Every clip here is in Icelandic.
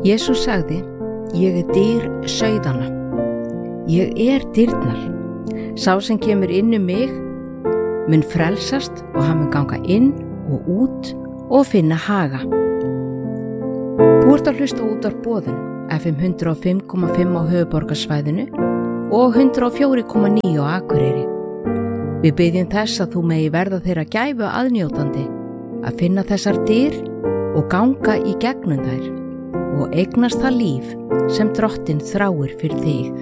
Jesús sagði, ég dyr sauðanna. Ég dyrnar. Sá sem kemur inn mig mun frelsast og hann mun ganga inn og út og finna haga. Þú ert að hlusta útvarp Boðun, FM 105,5 á höfuðborgarsvæðinu og 104,9 á Akureyri. Við biðjum þess að þú megi verða þeirra gæfu aðnjótandi að finna þessar dyr og ganga í gegnum þær og eignast það líf sem Drottinn þráir fyrir þig.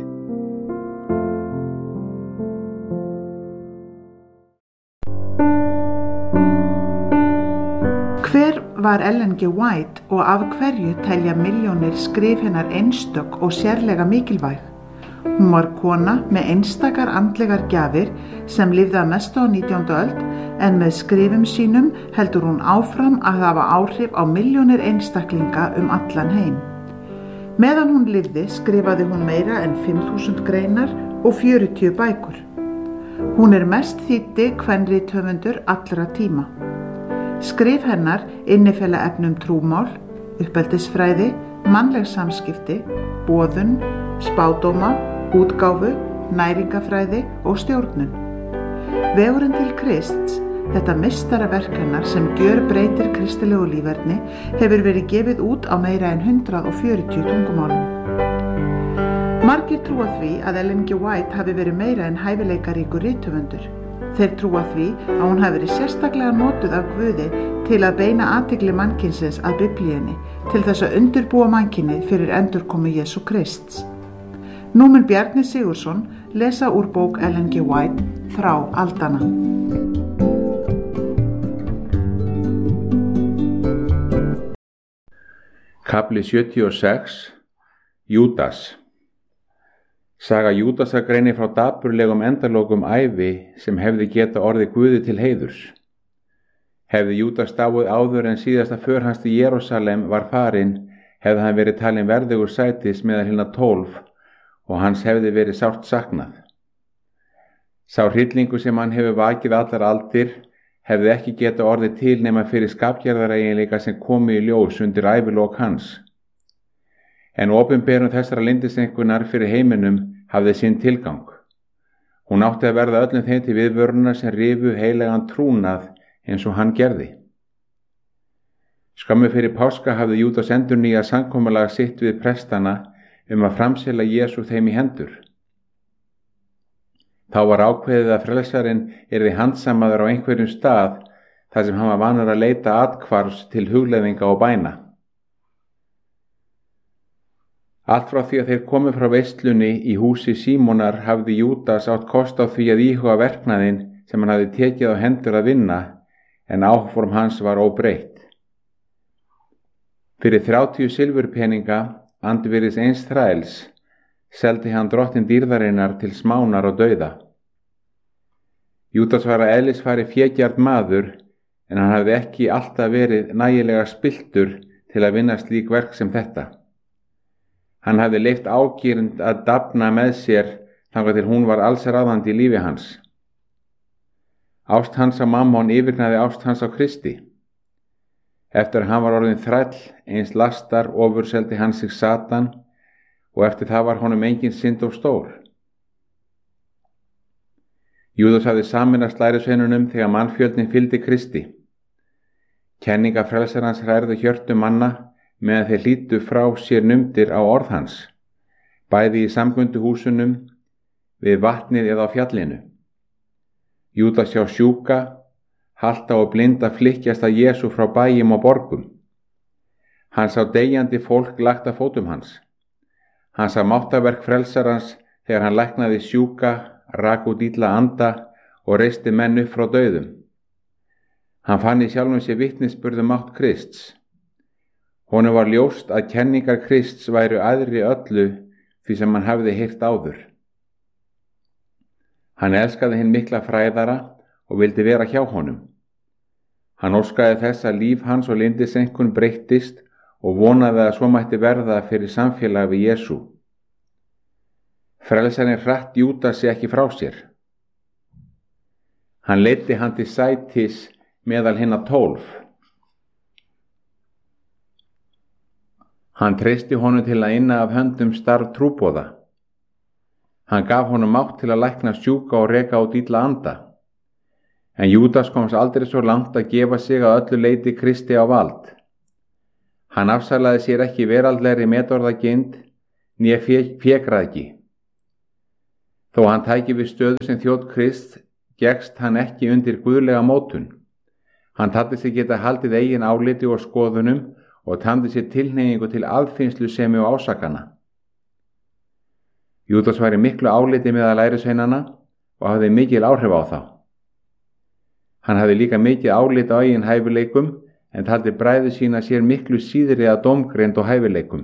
Hver var Ellen G. White og af hverju telja milljónir skrif hennar einstök og sérlega mikilvæg? Hún var kona með einstakar andlegar gjafir sem lifði að mestu á 19. öld en með skrifum sínum heldur hún áfram að hafa áhrif á milljónir einstaklinga allan heim. Meðan hún lifði skrifaði hún meira en 5.000 greinar og 40 bækur. Hún mest þýddi kvenrithöfundur allra tíma. Skrif hennar innifela efnum trúmál, uppeldisfræði, mannleg samskipti, boðun, spádóma, útgáfu, næringafræði og stjórnun. Vegurinn til Krists, þetta meistaraverk hennar sem gjörbreytir kristilegu líferni, hefur verið gefið út á meira en 140 tungumálum. Margir trúa því að Ellen G. White hafi verið meira en hæfileikaríkur rithöfundur. Þeir trúa því að hún hafi verið sérstaklega notuð af Guði til að beina athygli mannkynsins að Biblíunni til þess að undirbúa mannkynið fyrir endurkomu Jesú Krists. Nú mun Bjarni Sigurðsson lesa úr bók Ellen G. White Þrá aldanna. Kafli 76. Júdas. Saga Júdasar greinir frá dapurlegum endalokum ævi sem hefði geta orðið Guði til heiðurs. Hefði Júdas dáið áður en síðasta för hans til Jerúsalem var farin, hefði hann verið talinn verðugur sætis meðal hinna 12 og hans hefði verið sárt saknað. Sá hryllingur sem hann hefur vakið allar aldir hefði ekki geta orðið til nema fyrir skapgerðareiginleika sem komu í ljós undir ævilok hans. En opinberun þessara leyndiseinkunnar fyrir heiminum hafði sinn tilgang. Hún átti að verða öllum þeim til viðvörunar sem rifu heilagan trúnað eins og hann gerði. Skömmu fyrir páska hafði Júdas endurnýjað samkomulag sitt við prestana að framsela Jesú þeim í hendur. Þá var ákveðið að frelsarinn yrði handsamaður á einhverjum stað þar sem hann var vanur að leita athvarfs til hugleiðinga og bæna. Allt frá því að þeir komu frá veislunni í húsi Símonar hafði Júdas átt kost á því að íhuga verknaðinn sem hann hafði tekið á hendur að vinna, en áform hans var óbreytt. Fyrir 30 silfurpeninga, andvirðis eins þræls, seldi hann Drottinn dýrðarinnar til smánar og dauða. Júdas var að eðlisfari fégjarn maður, en hann hafði ekki alltaf verið nægilega spilltur til að vinna slík verk sem þetta. Hann hafði leyft ágirnd að dafna með sér þangað til hún var allsráðandi í lífi hans. Ást hans á Mammon yfirgnæfði ást hans á Kristi. Eftir að hann var orðinn þræll, eins lastar ofurseldi hann sig Satan og eftir það var honum engin synd of stór. Júdas hafði sameinast lærisveinunum þegar mannfjöldinn fylgdi Kristi. Kenninga frelsarans hrærðu hjörtu manna meðan þeir hlýddu frá sér numdir á orð hans, bæði í samkunduhúsunum, við vatnið eða á fjallinu. Júdas sjá sjúka, halta og blinda flykkjast að Jesú frá bæjum og borgum. Hann sá deyjandi fólk lagt að fótum hans. Hann sá máttaverk frelsarans þegar hann læknaði sjúka, rak út illa anda og reisti menn upp frá dauðum. Hann fann í sjálfum sér vitnisburð mátt Krists. Honum var ljóst að kenningar Krists væru æðri öllu því sem hann hafði heyrt áður. Hann elskaði hinn mikla fræðara og vildi vera hjá honum. Hann óskaði þess að líf hans og leyndiseinkun breyttist og vonaði að svo mætti verða fyrir samfélag við Jesú. Frelsarinn hratt Júdasi ekki frá sér. Hann leiddi hann til sætis meðal hinna 12. Hann treysti honum til að inna af höndum starf trúboða. Hann gaf honum mátt til að lækna sjúka og reka út illa anda. En Júdas komst aldrei svo langt að gefa sig að öllu leyti Kristi á vald. Hann afsalaði sér ekki veraldlegri metorðagind né fékræðgi. Þó hann tæki við stöðu sem þjónn Krists, gekkst hann ekki undir guðlega mótun. Hann taldi sig geta haldið eigin áliti og skoðunum og tamdi sér tilhneigingu til aðfinnslusemi og ásakana. Júdas var í miklu áliti meðal lærisveinanna og hafði mikil áhrif á þá. Hann hafði líka mikið álit á eigin hæfileikum en taldi bræður sína sér miklu síðri að dómgreind og hæfileikum.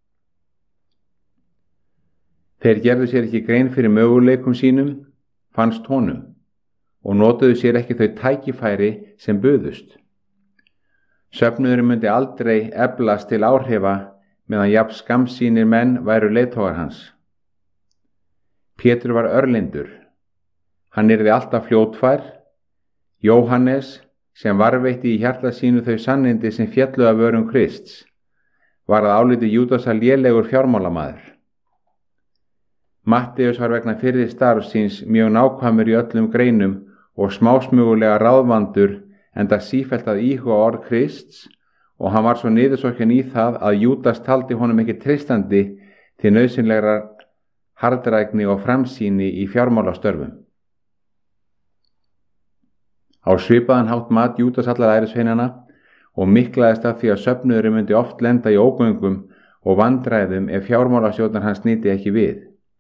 Þeir gerðu sér ekki grein fyrir möguleikum sínum, fannst honum, og notuðu sér ekki þau tækifæri sem buðust. Söfnuðurinn myndi aldrei eflast til áhrifa meðan jafn skammsýnir menn væru leiðtogar hans. Pétur var örlindur. Hann yrði alltaf fljótfær. Jóhannes, sem varveitti í hjarta sínu þau sannindi sem féllu af vörum Krists, var að áliti Júdasar lélegur fjármálamaður. Matteus var vegna fyrri starfs síns mjög nákvæmur í öllum greinum og smásmugulega ráðvandur enda sífellt að íhuga orð Krists og hann var svo niðursokkinn í það að Júdas taldi honum ekki treystandi til nauðsynlegrar harðrækni og framsýni í fjármálastörfum. Á svipaðan hátt mat Júdas allar lærisveinana og miklaðist af því að söfnuðurinn myndi oft lenda í ógöngum og vandræðum ef fjármálastjórnar hans nyti ekki við.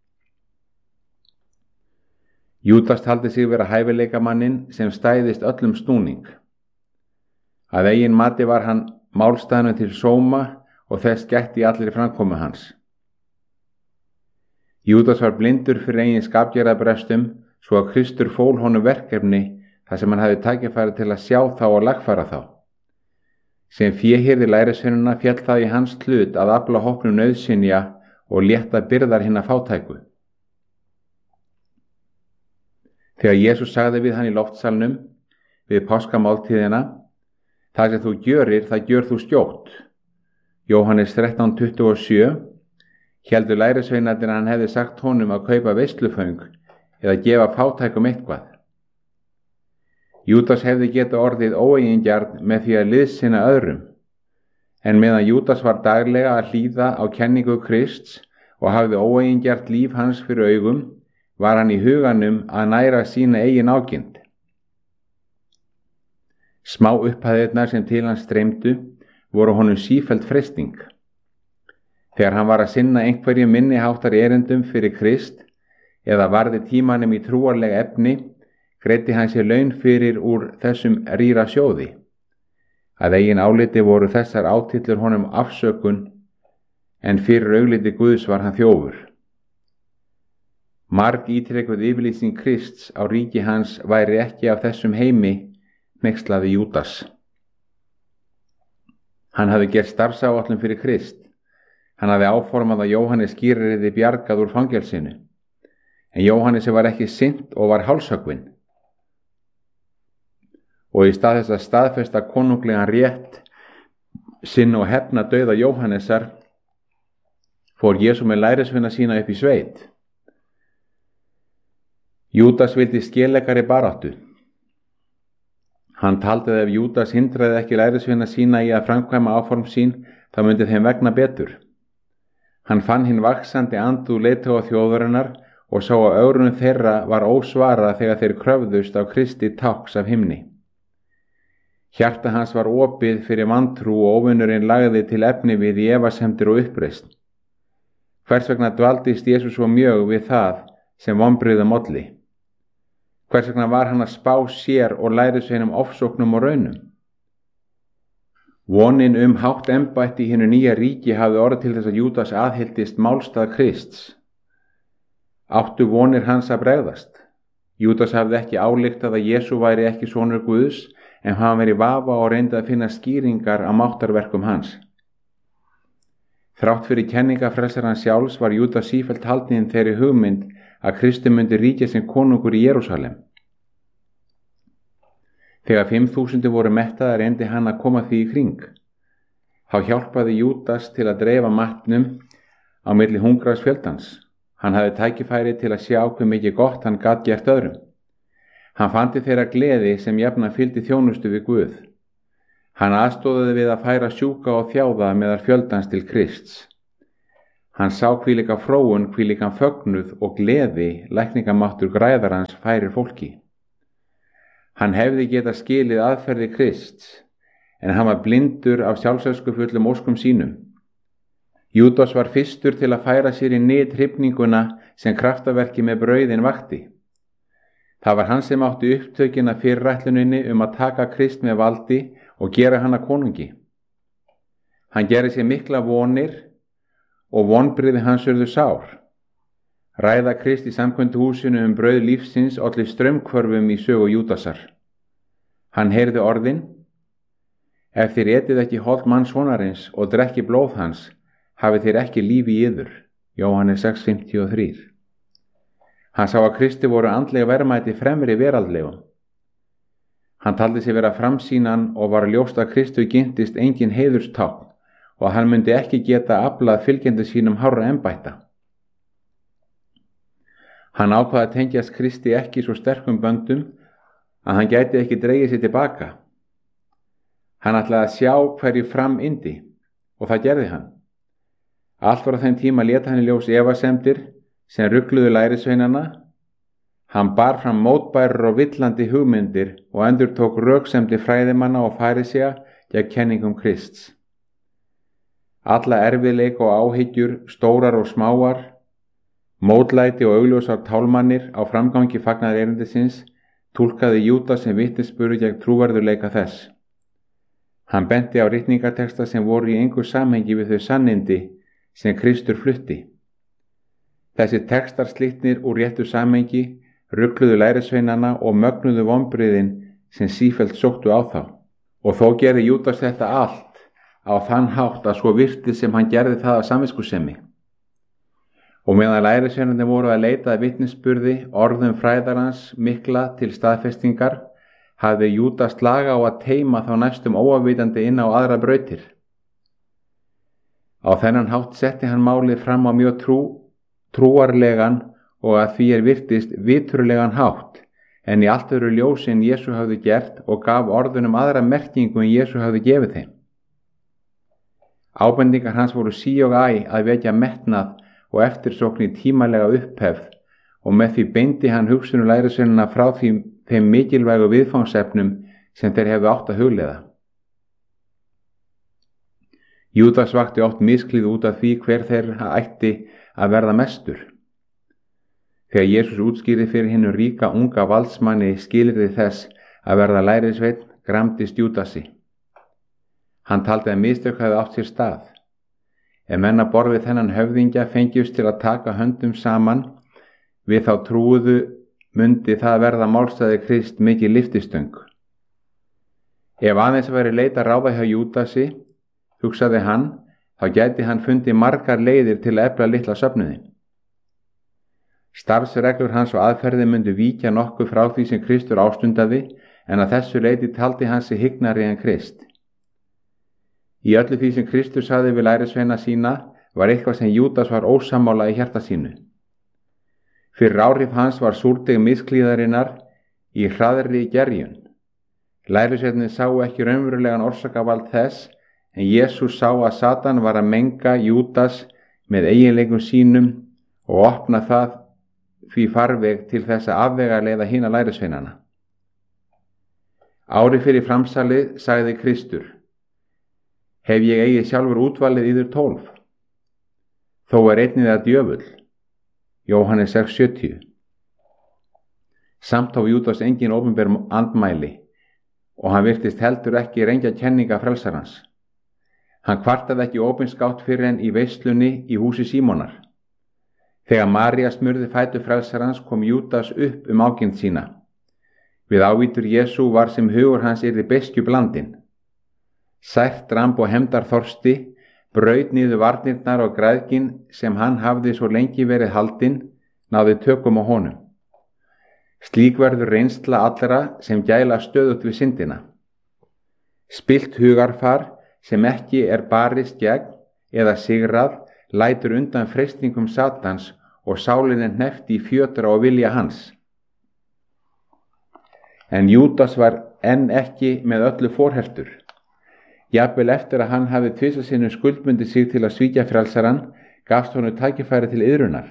Júdas taldi sig vera hæfileikamannin sem stæðist öllum snúning. Að eigin mati var hann málstaðnum til sóma og þess gætti í allri framkomu hans. Júdas var blindur fyrir eigin skapgerðarbrestum svo að Kristur fól honum verkefni þar sem hann hafði tækifæri til að sjá þá og lagfæra þá. Sem féhirði lærisveinanna féll það í hans hlut að afla hópnum nauðsynja og létta byrðar hinna fátæku. Þegar Jesús sagði við hann í loftsalnum við páskamáltíðina: það sem þú gjörir, það gjör þú skjótt. Jóhannes 13:27 héldu lærisveinarnir að hann hefði sagt honum að kaupa veisluföng eða gefa fátækum eitthvað. Júdas hefði getað orðið óeigingjarn með því að liðsinna öðrum, en meðan Júdas var daglega að hlýða á kenningu Krists og hafði óeigingjarnt líf hans fyrir augum, var hann í huganum að næra sína eigin ágirnd. Smá upphæðirnar sem til hans streymdu voru honum sífellt freisting. Þegar hann var að sinna einhverju minni háttar erindum fyrir Krist eða varði tímanum í trúarleg efni, greiddi hann sér laun fyrir úr þessum rýra sjóði. Að eigin áliti voru þessar átillur honum afsökun, en fyrir augliti Guðs var hann þjófur. Marg ítrekuð yfirlýsing Krists á ríki hans væri ekki af þessum heimi, hneykslaði Júdas. Hann hafði gert starfsáætlun fyrir Krist. Hann hafði áformað að Jóhannes skýrari yrði bjargað úr fangelsinu. En Jóhannesi var ekki sinnt og var hálshöggvinn. Og í stað þess að staðfesta konunglegan rétt sinn og hefna dauða Jóhannesar, fór Jesú með lærisveina sína upp í sveit. Júdas vildi skelegari baráttu. Hann taldi að ef Júdas hindraði ekki lærisveina sína í að framkvæma áform sín, þá myndi þeim vegna betur. Hann fann hinn vaxandi andu leiðtoga þjóðarinnar og sá að ögrun þeirra var ósvarað þegar þeir kröfðust á Kristi tákns af himni. Hjarta hans var opið fyrir vantrú og óvinurinn lagði til efni við í efasemdir og uppreisn. Hvers vegna dvaldist Jesús svo mjög við það sem vonbrigðum olli? Hvers vegna var hann að spá sér og lærisveinum ofsóknum og raunum? Vonin hátt embætti í hinu nýja ríki hafði orðið til þess að Júdas aðhylltist málstað Krists. Áttu vonir hans að bregðast. Júdas hafði ekki ályktað að Jesú væri ekki sonur Guðs, en hann verið í vafa og reyndi að finna skýringar á máttarverkum hans. Þrátt fyrir kenninga frelsarans sjálfs var Júdas sífellt haldinn þeirri hugmynd að Kristur myndi ríkja sem konungur í Jerúsalem. Þegar 5.000 voru mettaðir reyndi hann að koma því í kring. Þá hjálpaði Júdas til að dreifa matnum á milli hungraðs fjöldans. Hann hafði tækifæri til að sjá hve mikið gott hann gat gert öðrum. Hann fandi þeirra gleði sem jafnan fylgdi þjónustu við Guð. Hann aðstóðaði við að færa sjúka og þjáða meðal fjöldans til Krists. Hann sá hvílíka fróun, hvílíkan fögnuð og gleði lækningamáttur græðarans færir fólki. Hann hefði getað skilið aðferði Krists, en hann var blindur af sjálfsöskufullum óskum sínum. Júdas var fyrstur til að færa sér í nyt hrifninguna sem kraftaverki með brauðin vakti. Það var hann sem átti upptökin að fyrirætluninni að taka Krist með valdi og gera hann að konungi. Hann gerði sér mikla vonir og vonbrigði hans urðu sár. Ræða Krist í samkvæmduhúsinu brauð lífsins olli straumhvörfum í sögu Júdasar. Hann heyrði orðin: Ef þér etið ekki hold mannssonarins og drekki blóð hans, hafið þér ekki líf í yður. Jóhannes 6:53. Hann sá að Kristi voru andlega verðmæti fremri veraldlegum. Hann taldi sig vera framsýnan og var ljóst að Kristu gintist engin heiðurstákn og hann myndi ekki geta aflað fylgjendur sínum hárra embætta. Hann ákvað að tengjast Kristi ekki svo sterkum böndum að hann gæti ekki dregið sér tilbaka. Hann ætlaði að sjá hverju fram yndi og það gerði hann. Allt var á þeim tíma lét hann í ljós efasemdir sem rugluðu lærisveinana. Hann bar fram mótbærar og villandi hugmyndir og endurtók röksemdir fræðimanna og farisea gegn kenningum Krists. Alla erfiðleika og áhyggjur, stórar og smáar, mótlæti og augljósar tálmannir á framgangi fagnaðar erindisins túlkaði Júdas sem vitnisburð gegn trúverðurleika þess. Hann benti á ritningateksta sem voru í engu samhengi við þau sannindi sem Kristur flutti. Þessi tekstar slitnir úr réttu samhengi, rugluðu lærisveinana og mögnuðu vonbrigðin sem sífellt sóttu á þá. Og þó gerði Júdas þetta allt á þann hátt að svo virtist sem hann gerði það af samviskusemi. Og meðan lærisveinarnir voru að leita að vitnisburði orðum fræðarans mikla til staðfestingar, hafði Júdas laga á að teima þá næstum óafvitandi inn á aðra brautir. Á þennan hátt setti hann málið fram á mjög trúarlegan og að því virtist viturlegan hátt, en í allt öðru ljósi en Jesú hafði gert og gaf orðunum aðra merkingu en Jesú hafði gefið þeim. Ábendingar hans voru sí og æ að vekja metnað og eftirsókn í tímalega upphefð og með því beindi hann hugsunum lærisveinana frá þeim mikilvægu viðfangsefnum sem þeir hefðu átt að hugleiða. Júdas vakti oft misklíð út af því hver þeirra ætti að verða mestur. Þegar Jesús útskýrði fyrir hinum ríka unga valdsmanni skilyrði þess að verða lærisveinn gramdist Júdasi. Hann taldi að mistök hefði átt sér stað. Ef menn að borð við þennan höfðingja fengjust til að taka höndum saman, við þá trúuðu mundi það verða málstæði Krist mikið lyftistöng. Ef aðeins væri leita ráða hjá Júdasi, hugsaði hann, þá gæti hann fundið margar leiðir til að efla litla söfnuðinn. Starfsreglur hans og aðferði myndu víkja nokkuð frá því sem Kristur ástundaði, en að þessu leyti taldi hann sig hygnari en Krist. Í öllu því sem Kristus sagði við lærisveina sína var eitthvað sem Júdas var ósammála í hjarta sínu. Fyrir áhrif hans var súrdeg misklíðarinnar í hraðri gerjun. Lærisveinarnir sáu ekki raunverulegan orsakavald þess, en Jesús sá að Satan var að menga Júdas með eiginleikum sínum og opna það því farveg til þess að afvegaleiða hina lærisveinana. Ári fyrir framsalið sagði Kristur: Hef ég eigið sjálfur útvalið yður 12? Þó einnig það djöfull. Jóhannes 6:70. Samt á Júdas engin opinber andmæli og hann virtist heldur ekki rengja kenninga frelsarans. Hann kvartaði ekki opinskátt fyrir en í veislunni í húsi Símonar. Þegar María smurði fætur frelsarans kom Júdas upp ágirnd sína. Við ávítur Jesú var sem hugur hans yrði beiskju blandinn. Sært dramb og hefndarþorsti braut niður varnirnar og græðgin sem hann hafði svo lengi verið haldinn náði tökum á honum. Slík verður reynsla allra sem gæla stöðugt við syndina. Spillt hugarfar sem ekki er barist gegn eða sigrað lætur undan freistingum Satans og sálin er hneppt í fjötra og vilja hans. En Júdas var enn ekki með öllu forhertur. Jafnvel eftir að hann hafði tvisvar sinnum skuldbundið sig til að svíkja frelsarann, gafst honum tækifæri til iðrunar.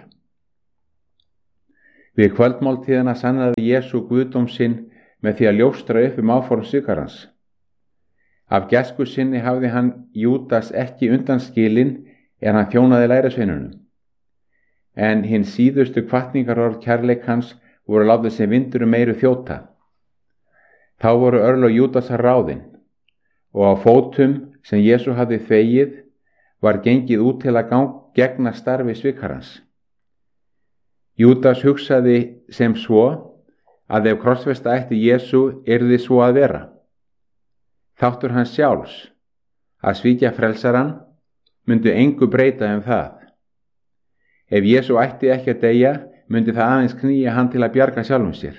Við kvöldmáltíðina sannaði Jesú guðdóm sinn með því að ljóstra upp áform svikarans. Af gæsku sinni hafði hann Júdas ekki undanskilinn hann þjónaði lærisveinunum. En hinn síðustu hvatningarorð kærleikans voru látið sem vindur meiru þjóta. Þá voru örlög Júdasar ráðin og á fótum sem Jesú hafði þvegið var gengið út til að gegna starfi svikarans. Júdas hugsaði sem svo að ef krossfesta ætti Jesú yrði svo að vera. Þáttur hans sjálfs að svíkja frelsarann myndi engu breyta það. Ef Jesú ætti ekki að deyja, myndi það aðeins knýja hann til að bjarga sjálfum sér.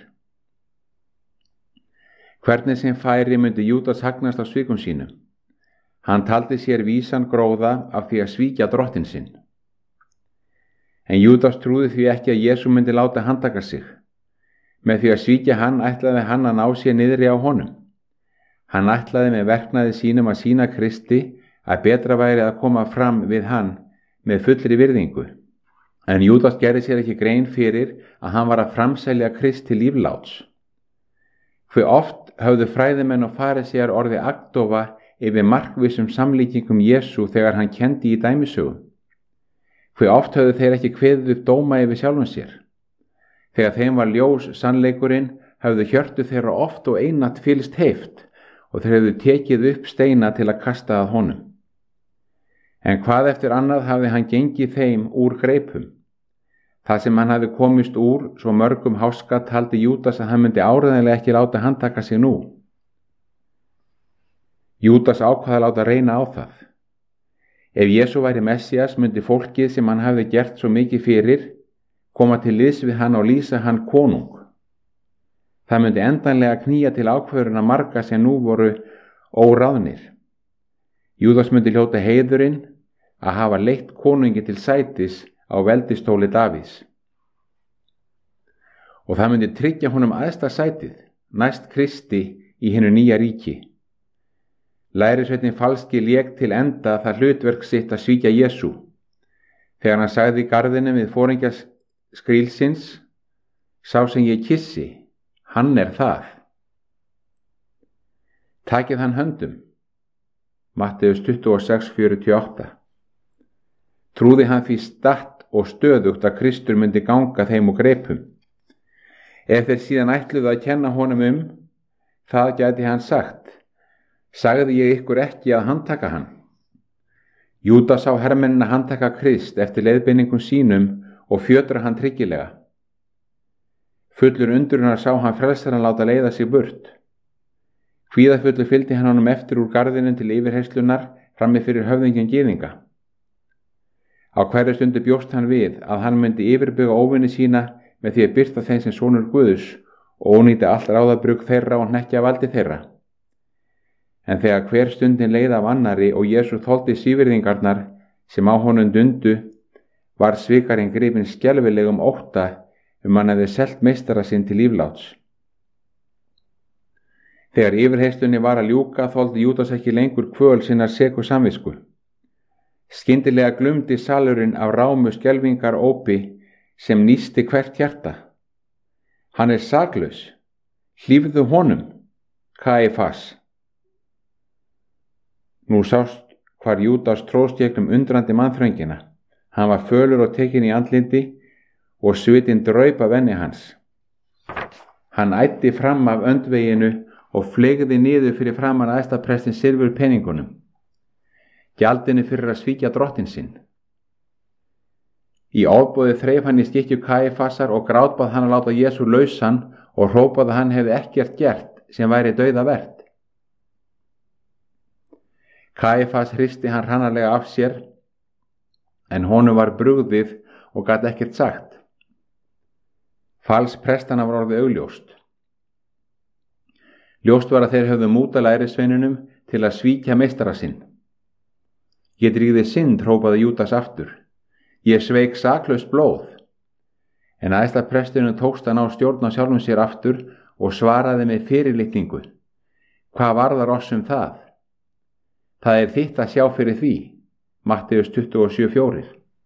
Hvernig sem færi myndi Júdas hagnast á svikum sínum. Hann taldi sér vísan gróða af því að svíkja drottinn sinn. En Júdas trúði því ekki að Jesú myndi láta handtaka sig. Með því að svíkja hann ætlaði hann að ná sér niðri á honum. Hann ætlaði með verknaði sínum að sýna Kristi að betra væri að koma fram við hann með fullri virðingu. En Júdas gerði sér ekki grein fyrir að hann var að framselja Krist til lífláts. Hve oft höfðu fræðimenn og farisíar orðið agndofa yfir markvissum samlíkingum Jesú þegar hann kenndi í dæmisögum. Hve oft höfðu þeir ekki kveðið upp dóma yfir sjálfum sér. Þegar þeim var ljós sannleikurinn höfðu hjörtu þeirra oft og einatt fyllst heift og þeir höfðu tekið upp steina til að kasta að honum. En hvað eftir annað hafði hann gengið þeim úr greipum. Það sem hann hafði komist úr svo mörgum háska taldi Júdas að hann myndi áreiðanlega ekki láta handtaka sig nú. Júdas ákvað að láta reyna á það. Ef Jesú væri Messías myndi fólkið sem hann hafði gert svo mikið fyrir koma til liðs við hann og lýsa hann konung. Það myndi endanlega knýja til ákvörðunar marga sem nú voru óráðnir. Júdas myndi hljóta heiðurinn að hafa leitt konungi til sætis á veldistóli Davíðs. Og það myndi tryggja honum æðsta sætið, næst Kristi í hinu nýja ríki. Lærisveinninn falski lék til enda það hlutverk sitt að svíkja Jesú. Þegar hann sagði í garðinum við foringja skrílsins, sá sem ég kyssi, hann er það. Takið hann höndum. Matteus 26:48. Trúði hann því statt og stöðugt að Kristur myndi ganga þeim og greipum. Ef þeir síðan ætluðu að kenna honum það gæti hann sagt, sagði ég ykkur ekki að handtaka hann. Júdas sá hermennina handtaka Krist eftir leiðbeiningum sínum og fjötra hann tryggilega. Fullur undrunar sá hann frelsarann láta leiða sig burt. Kvíðafullu fylgdi hann honum eftir úr garðinum til yfirherslunar frammi fyrir höfðingjan gyðinga. Á hverju stundu bjóst hann við að hann myndi yfirbuga óvini sína með því að birta þeim sem sonur Guðs og ónýta allt ráðabrugg þeirra og hnekkja valdi þeirra. En þegar hver stundin leið af annari og Jesú þoldi svívirðingarnar sem á honum dundu, var svikarinn gripinn skelfilegum ótta hann hefði selt meistara sinn til lífláts. Þegar yfirheyrslunni var að ljúka þoldi Júdas ekki lengur kvöl sinnar seku samvisku. Skyndilega glumdi salurinn af rámu skelfingar ópi sem nísti hvert hjarta. Hann er saklaus. Hlífðu honum, Kaífas. Nú sást hvar Júdas tróðst gegnum undrandi mannþröngina. Hann var fölur og tekinn í andliti og svitinn draup af enni hans. Hann æddi fram af öndveginu og fleygði niður fyrir framan æðstaprestin silfur peningunum. Gjaldinu fyrir að svíkja drottinn sinn. Í ofboði þreif hann í skikkju Kaífasar og grátbað hann að láta Jesú lausan og hrópaði að hann hefði ekkert gert sem væri dauðavert. Kaífas hristi hann hranalega af sér, en honum var brugðið og gat ekkert sagt. Fals prestana var orðið augljóst. Ljóst var að þeir höfðu múta lærisveinunum til að svíkja meistara sinn. Ég drýgði synd, hrópaði Júdas aftur. Ég sveik saklaust blóð. En æðsta presturinn tókst að ná stjórn á sjálfum sér aftur og svaraði með fyrirlitningu. Hvað varðar oss það? Það þitt að sjá fyrir því. Matteus 27:4.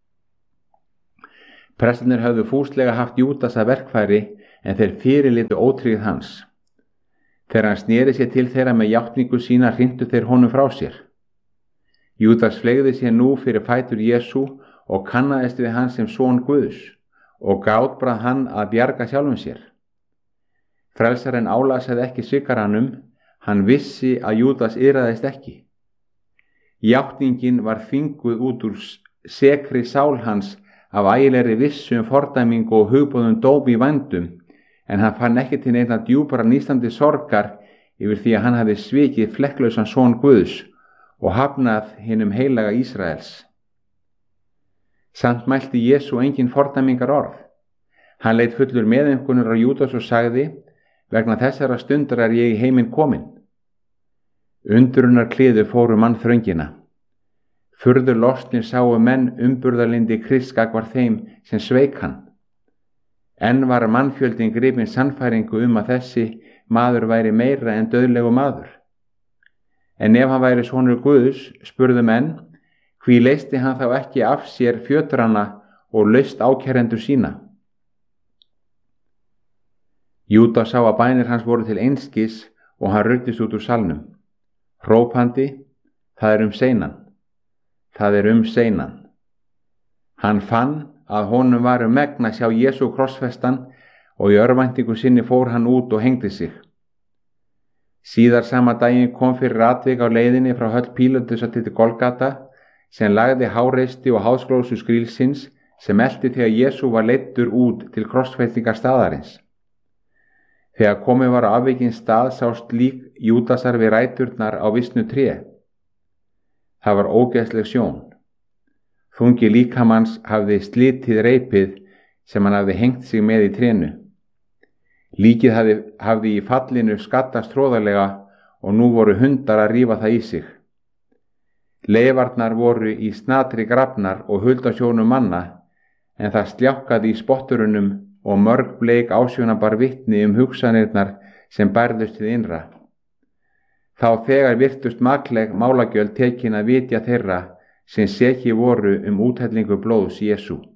Prestarnir höfðu fúslega haft Júdas að verkfæri en þeir fyrirlitu ótryggð hans. Þegar hann sneri sér til þeirra með játningu sína hrintu þeir honum frá sér. Júdas fleygði sér nú fyrir fætur Jesú og kannaðist við hann sem son Guðs og grátbrað hann að bjarga sjálfum sér. Frelsarinn álasaði ekki svikarannum, hann vissi að Júdas yrraðist ekki. Játningin var þvinguð út úr sekri sál hans af ægilegri vissu fordæmingu og hugboðum dóm í vændum, en hann fann ekki til neinna djúpara nístandi sorgar yfir því að hann hafi svikið flekklausan son Guðs og hafnað hinum heilaga Ísraels. Samt mælti Jesú engin fordæmingar orð. Hann leit fullur meðaumkunar á Júdas og sagði, vegna þessara stundar er ég í heiminn kominn. Undrunar kliðu fóru mannþröngina. Furður lostnir sáu menn umburðarlyndi Krists gagnvart þeim sem sveik hann. Enn var mannfjöldin gripinn sannfæringu að þessi maður væri meira en dauðlegu maður. En ef hann væri sonur Guðs, spurðu menn, hví leysti hann þá ekki af sér fjötrana og laust ákærendur sína? Júdas sá að bænir hans voru til einskis og hann ruddist út úr salnum. Hrópandi, það seinan. Það seinan. Hann fann að honum var megn að sjá Jesú krossfestan og í örvæntingu sinni fór hann út og hengdi sig. Síðar sama daginn kom fyrir atvik á leiðinni frá höll Pílatusar til Golgata sem lagði háreysti og háðsglósu skrílsins sem elti þegar Jesú var leiddur út til krossfestingar staðarins. Þegar komið var á afvikinn stað sást lík Júdasar við ræturnar á visnu tré. Það var ógeðsleg sjón. Þungi líkamans hafði slitið reipið sem hann hafði hengt sig með í trénu. Líkið hafði í fallinu skaddast hróðarlega og nú voru hundar að rífa það í sig. Leifarnar voru í snatri grafnar og huldasjónum manna, en það sljákkaði í spotturunum og mörg bleik ásjónabar vitni hugsanirnar sem bærðust við innra. Þá þegar virtust makleg málagjöld tekin að vitja þeirra sem seki voru úthellingu blóðs Jesú.